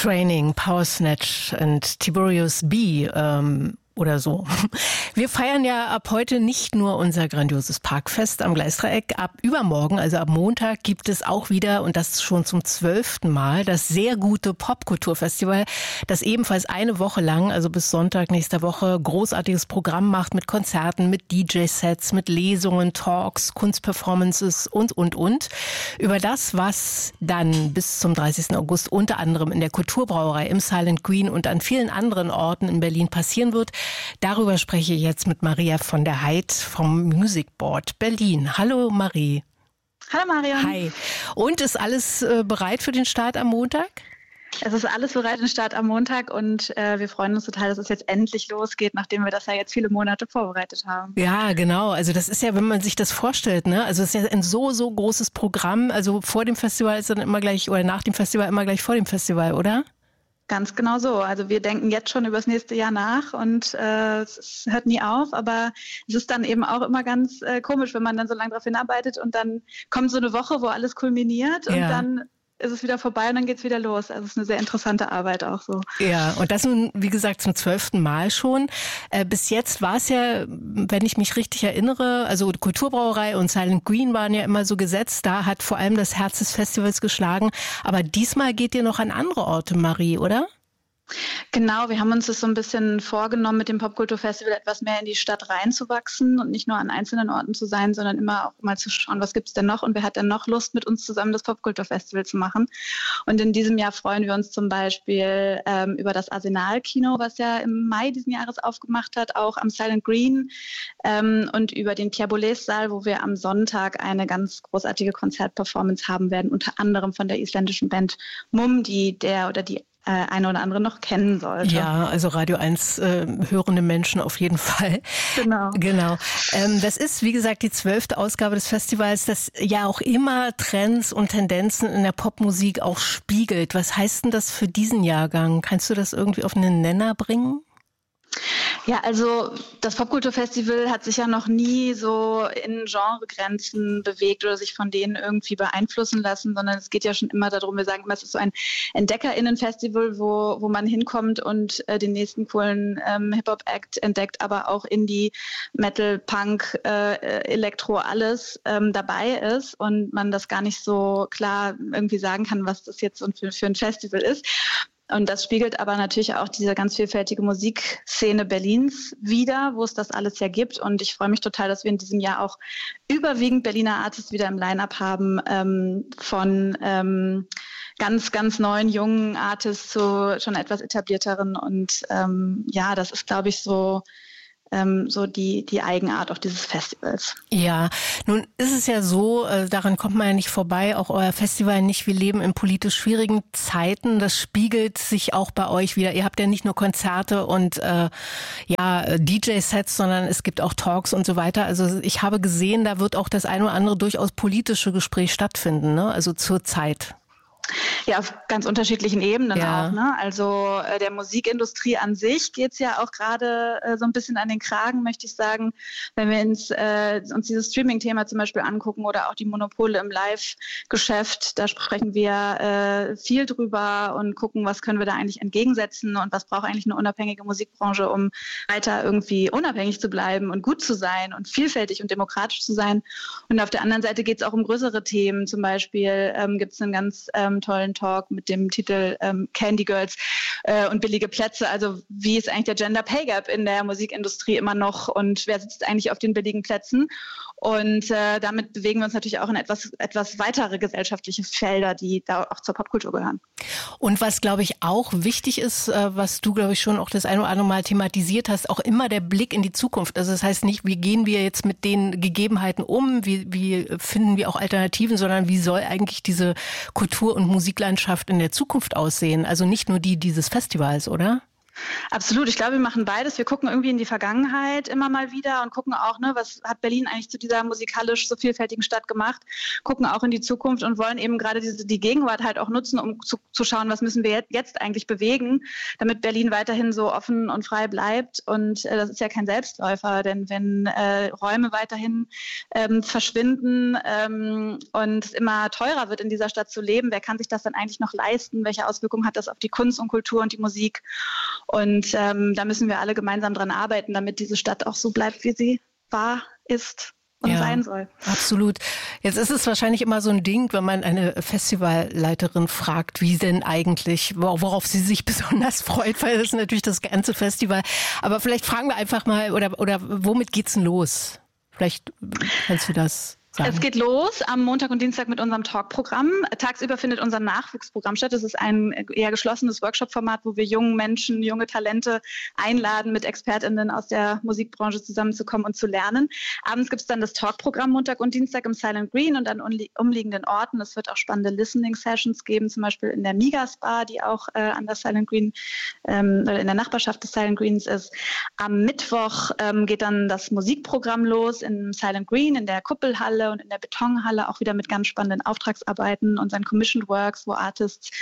Training, Power Snatch und Tiberius B. Oder so. Wir feiern ja ab heute nicht nur unser grandioses Parkfest am Gleisdreieck. Ab übermorgen, also ab Montag, gibt es auch wieder, und das schon zum 12. Mal, das sehr gute Popkulturfestival, das ebenfalls eine Woche lang, also bis Sonntag nächster Woche, großartiges Programm macht mit Konzerten, mit DJ-Sets, mit Lesungen, Talks, Kunstperformances und. Über das, was dann bis zum 30. August unter anderem in der Kulturbrauerei im Silent Green und an vielen anderen Orten in Berlin passieren wird, darüber spreche ich jetzt mit Maria von der Heid vom Music Board Berlin. Hallo Marie. Hallo Marion. Hi. Und ist alles bereit für den Start am Montag? Es ist alles bereit für den Start am Montag und wir freuen uns total, dass es jetzt endlich losgeht, nachdem wir das ja jetzt viele Monate vorbereitet haben. Ja, genau. Also das ist ja, wenn man sich das vorstellt, ne? Also es ist ja ein so großes Programm. Also vor dem Festival ist dann immer gleich, oder nach dem Festival immer gleich vor dem Festival, oder? Ganz genau so. Also wir denken jetzt schon über das nächste Jahr nach und es hört nie auf, aber es ist dann eben auch immer ganz komisch, wenn man dann so lange darauf hinarbeitet und dann kommt so eine Woche, wo alles kulminiert und dann ist es wieder vorbei und dann geht's wieder los. Also es ist eine sehr interessante Arbeit auch so. Ja, und das nun, wie gesagt, zum 12. Mal schon. Bis jetzt war es ja, wenn ich mich richtig erinnere, also Kulturbrauerei und Silent Green waren ja immer so gesetzt. Da hat vor allem das Herz des Festivals geschlagen. Aber diesmal geht ihr noch an andere Orte, Marie, oder? Genau, wir haben uns das so ein bisschen vorgenommen, mit dem Popkulturfestival etwas mehr in die Stadt reinzuwachsen und nicht nur an einzelnen Orten zu sein, sondern immer auch mal zu schauen, was gibt's denn noch und wer hat denn noch Lust, mit uns zusammen das Popkulturfestival zu machen. Und in diesem Jahr freuen wir uns zum Beispiel über das Arsenal-Kino, was ja im Mai diesen Jahres aufgemacht hat, auch am Silent Green und über den Pierre Boulez-Saal, wo wir am Sonntag eine ganz großartige Konzertperformance haben werden, unter anderem von der isländischen Band Mumm, die eine oder andere noch kennen sollte. Ja, also Radio 1 hörende Menschen auf jeden Fall. Genau. Das ist, wie gesagt, die 12. Ausgabe des Festivals, das ja auch immer Trends und Tendenzen in der Popmusik auch spiegelt. Was heißt denn das für diesen Jahrgang? Kannst du das irgendwie auf einen Nenner bringen? Ja, also das Popkulturfestival hat sich ja noch nie so in Genregrenzen bewegt oder sich von denen irgendwie beeinflussen lassen, sondern es geht ja schon immer darum, wir sagen immer, es ist so ein EntdeckerInnen-Festival, wo man hinkommt und den nächsten coolen Hip-Hop-Act entdeckt, aber auch Indie, Metal, Punk, Elektro, alles dabei ist und man das gar nicht so klar irgendwie sagen kann, was das jetzt für ein Festival ist. Und das spiegelt aber natürlich auch diese ganz vielfältige Musikszene Berlins wider, wo es das alles ja gibt. Und ich freue mich total, dass wir in diesem Jahr auch überwiegend Berliner Artists wieder im Line-Up haben, von ganz, ganz neuen, jungen Artists zu schon etwas etablierteren. Und das ist, glaube ich, so die Eigenart auch dieses Festivals. Ja, nun ist es ja so, daran kommt man ja nicht vorbei, auch euer Festival nicht. Wir leben in politisch schwierigen Zeiten. Das spiegelt sich auch bei euch wieder. Ihr habt ja nicht nur Konzerte und DJ-Sets, sondern es gibt auch Talks und so weiter. Also ich habe gesehen, da wird auch das eine oder andere durchaus politische Gespräch stattfinden, ne? Also zur Zeit. Ja, auf ganz unterschiedlichen Ebenen auch. Ne? Also der Musikindustrie an sich geht's ja auch gerade so ein bisschen an den Kragen, möchte ich sagen. Wenn wir uns dieses Streaming-Thema zum Beispiel angucken oder auch die Monopole im Live-Geschäft, da sprechen wir viel drüber und gucken, was können wir da eigentlich entgegensetzen und was braucht eigentlich eine unabhängige Musikbranche, um weiter irgendwie unabhängig zu bleiben und gut zu sein und vielfältig und demokratisch zu sein. Und auf der anderen Seite geht's auch um größere Themen. Zum Beispiel gibt's einen ganz tollen Talk mit dem Titel Candy Girls und billige Plätze. Also wie ist eigentlich der Gender Pay Gap in der Musikindustrie immer noch und wer sitzt eigentlich auf den billigen Plätzen? Und damit bewegen wir uns natürlich auch in etwas weitere gesellschaftliche Felder, die da auch zur Popkultur gehören. Und was, glaube ich, auch wichtig ist, was du, glaube ich, schon auch das eine oder andere Mal thematisiert hast, auch immer der Blick in die Zukunft. Also das heißt nicht, wie gehen wir jetzt mit den Gegebenheiten um, wie finden wir auch Alternativen, sondern wie soll eigentlich diese Kultur- und Musiklandschaft in der Zukunft aussehen? Also nicht nur die dieses Festivals, oder? Absolut. Ich glaube, wir machen beides. Wir gucken irgendwie in die Vergangenheit immer mal wieder und gucken auch, ne, was hat Berlin eigentlich zu dieser musikalisch so vielfältigen Stadt gemacht, gucken auch in die Zukunft und wollen eben gerade die Gegenwart halt auch nutzen, um zu schauen, was müssen wir jetzt eigentlich bewegen, damit Berlin weiterhin so offen und frei bleibt. Und das ist ja kein Selbstläufer, denn wenn Räume weiterhin verschwinden und es immer teurer wird, in dieser Stadt zu leben, wer kann sich das dann eigentlich noch leisten? Welche Auswirkungen hat das auf die Kunst und Kultur und die Musik? Und da müssen wir alle gemeinsam dran arbeiten, damit diese Stadt auch so bleibt, wie sie war, ist und sein soll. Absolut. Jetzt ist es wahrscheinlich immer so ein Ding, wenn man eine Festivalleiterin fragt, wie denn eigentlich, worauf sie sich besonders freut, weil das ist natürlich das ganze Festival. Aber vielleicht fragen wir einfach mal, oder womit geht's denn los? Vielleicht kannst du das sagen. Es geht los am Montag und Dienstag mit unserem Talk-Programm. Tagsüber findet unser Nachwuchsprogramm statt. Das ist ein eher geschlossenes Workshop-Format, wo wir jungen Menschen, junge Talente einladen, mit ExpertInnen aus der Musikbranche zusammenzukommen und zu lernen. Abends gibt es dann das Talk-Programm Montag und Dienstag im Silent Green und an umliegenden Orten. Es wird auch spannende Listening-Sessions geben, zum Beispiel in der Migas Bar, die auch an der Silent Green oder in der Nachbarschaft des Silent Greens ist. Am Mittwoch geht dann das Musikprogramm los im Silent Green, in der Kuppelhalle und in der Betonhalle, auch wieder mit ganz spannenden Auftragsarbeiten, unseren Commissioned Works, wo Artists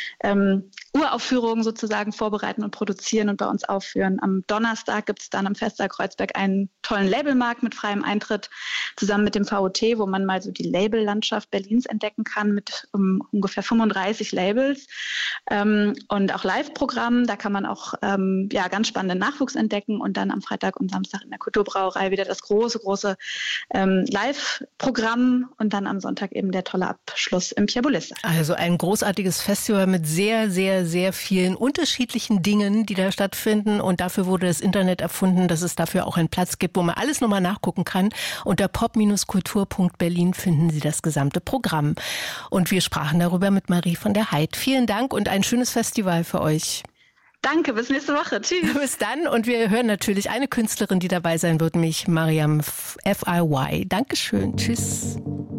Uraufführungen sozusagen vorbereiten und produzieren und bei uns aufführen. Am Donnerstag gibt es dann am Festsaal Kreuzberg einen tollen Labelmarkt mit freiem Eintritt zusammen mit dem VOT, wo man mal so die Labellandschaft Berlins entdecken kann mit ungefähr 35 Labels und auch Live-Programm. Da kann man auch ganz spannenden Nachwuchs entdecken und dann am Freitag und Samstag in der Kulturbrauerei wieder das große Live-Programm und dann am Sonntag eben der tolle Abschluss im Piabolista. Also ein großartiges Festival mit sehr, sehr, sehr vielen unterschiedlichen Dingen, die da stattfinden. Und dafür wurde das Internet erfunden, dass es dafür auch einen Platz gibt, wo man alles nochmal nachgucken kann. Unter pop-kultur.berlin finden Sie das gesamte Programm. Und wir sprachen darüber mit Marie von der Heid. Vielen Dank und ein schönes Festival für euch. Danke, bis nächste Woche. Tschüss. Bis dann. Und wir hören natürlich eine Künstlerin, die dabei sein wird, nämlich Mariam FIY. Dankeschön. Tschüss.